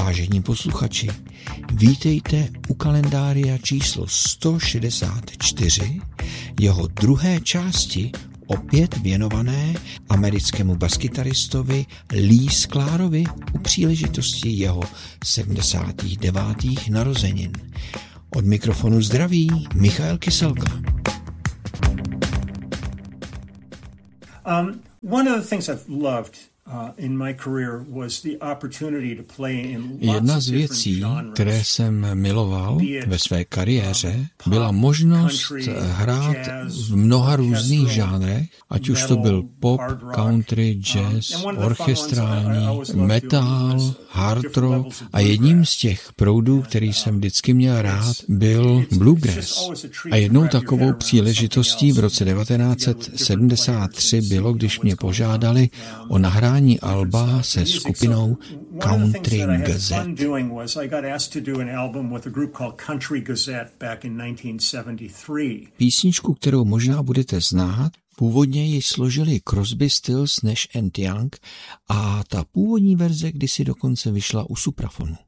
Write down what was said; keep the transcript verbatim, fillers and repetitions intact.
Vážení posluchači, vítejte u kalendária číslo sto šedesát čtyři, jeho druhé části, opět věnované americkému baskytaristovi Lee Sklárovi u příležitosti jeho sedmdesátých devátých narozenin. Od mikrofonu zdraví Michael Kyselka. Um, one of the things I've loved Jedna z věcí, které jsem miloval ve své kariéře, byla možnost hrát v mnoha různých žánrech, ať už to byl pop, country, jazz, orchestrální, metal, hard rock a jedním z těch proudů, který jsem vždycky měl rád, byl bluegrass. A jednou takovou příležitostí v roce devatenáct set sedmdesát tři bylo, když mě požádali o nahrání alba se skupinou Country Gazette. Písničku, kterou možná budete znát, původně ji složili Crosby, Stills, Nash and Young a ta původní verze kdysi dokonce vyšla u Suprafonu.